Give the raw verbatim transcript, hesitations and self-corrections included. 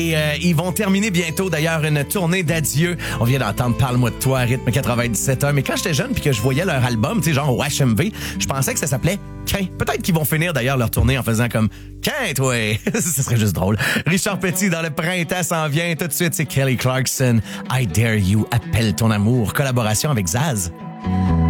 Et euh, ils vont terminer bientôt, d'ailleurs, une tournée d'adieu. On vient d'entendre Parle-moi de toi, rythme quatre-vingt-dix-sept heures. Mais quand j'étais jeune puis que je voyais leur album, tu sais, genre au H M V, je pensais que ça s'appelait Quin. Peut-être qu'ils vont finir, d'ailleurs, leur tournée en faisant comme Quin, toi. Ce serait juste drôle. Richard Petit, dans le printemps, s'en vient. Tout de suite, c'est Kelly Clarkson. I Dare You, appelle ton amour. Collaboration avec Zaz.